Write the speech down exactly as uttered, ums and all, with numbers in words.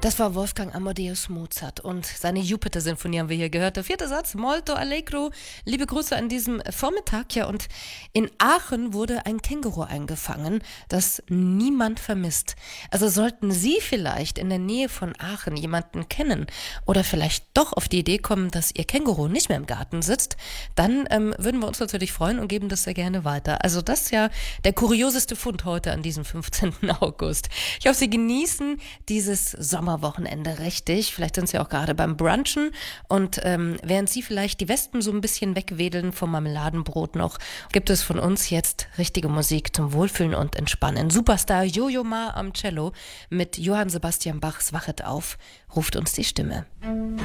Das war Wolfgang Amadeus Mozart und seine Jupiter-Sinfonie haben wir hier gehört. Der vierte Satz, Molto Allegro. Liebe Grüße an diesem Vormittag. Ja, und in Aachen wurde ein Känguru eingefangen, das niemand vermisst. Also sollten Sie vielleicht in der Nähe von Aachen jemanden kennen oder vielleicht doch auf die Idee kommen, dass Ihr Känguru nicht mehr im Garten sitzt, dann ähm, würden wir uns natürlich freuen und geben das sehr gerne weiter. Also das ist ja der kurioseste Fund heute an diesem fünfzehnten August. Ich hoffe, Sie genießen dieses Sommerwochenende richtig. Vielleicht sind Sie auch gerade beim Brunchen und ähm, während Sie vielleicht die Wespen so ein bisschen wegwedeln vom Marmeladenbrot noch, gibt es von uns jetzt richtige Musik zum Wohlfühlen und Entspannen. Superstar Jojo Ma am Cello mit Johann Sebastian Bachs Wachet auf, ruft uns die Stimme.